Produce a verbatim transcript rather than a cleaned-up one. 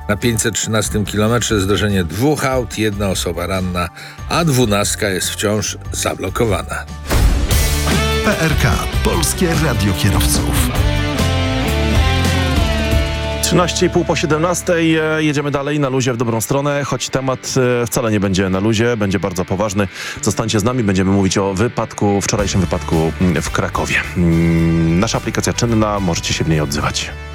Na pięćset trzynastym kilometrze zdarzenie dwóch aut, jedna osoba ranna, a dwunastka jest wciąż zablokowana. P R K. Polskie Radio Kierowców. trzynaście i pół po siedemnastej. Jedziemy dalej na luzie w dobrą stronę, choć temat wcale nie będzie na luzie, będzie bardzo poważny. Zostańcie z nami, będziemy mówić o wypadku, wczorajszym wypadku w Krakowie. Nasza aplikacja czynna, możecie się w niej odzywać.